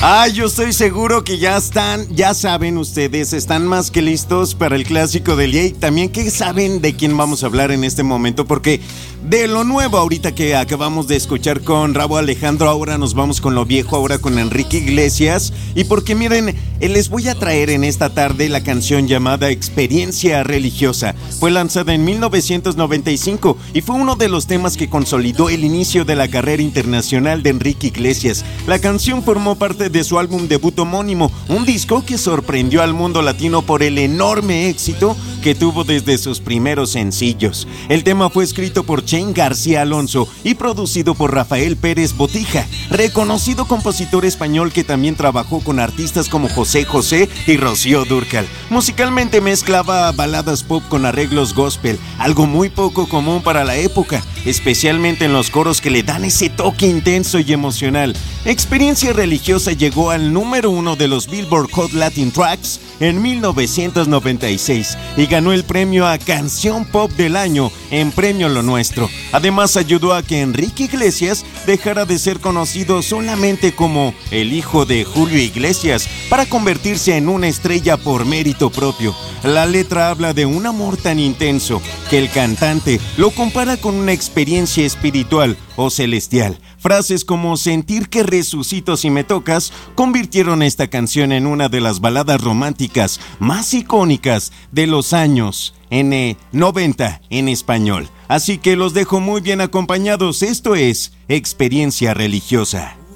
Yo estoy seguro que ya saben ustedes, están más que listos para el clásico del día y también que saben de quién vamos a hablar en este momento, porque de lo nuevo ahorita que acabamos de escuchar con Rauw Alejandro, ahora nos vamos con lo viejo, ahora con Enrique Iglesias, y porque miren, les voy a traer en esta tarde la canción llamada Experiencia Religiosa. Fue lanzada en 1995 y fue uno de los temas que consolidó el inicio de la carrera internacional de Enrique Iglesias. La canción formó parte de su álbum debut homónimo, un disco que sorprendió al mundo latino por el enorme éxito que tuvo desde sus primeros sencillos. El tema fue escrito por Chen García Alonso y producido por Rafael Pérez Botija, reconocido compositor español que también trabajó con artistas como José José y Rocío Dúrcal. Musicalmente mezclaba baladas pop con arreglos gospel, algo muy poco común para la época, especialmente en los coros que le dan ese toque intenso y emocional. Experiencia Religiosa llegó al número 1 de los Billboard Hot Latin Tracks en 1996 y ganó el premio a Canción Pop del Año en Premio Lo Nuestro. Además, ayudó a que Enrique Iglesias dejara de ser conocido solamente como el hijo de Julio Iglesias para convertirse en una estrella por mérito propio. La letra habla de un amor tan intenso que el cantante lo compara con una experiencia espiritual o celestial. Frases como sentir que resucito si me tocas convirtieron esta canción en una de las baladas románticas más icónicas de los años 90 en español. Así que los dejo muy bien acompañados. Esto es Experiencia Religiosa.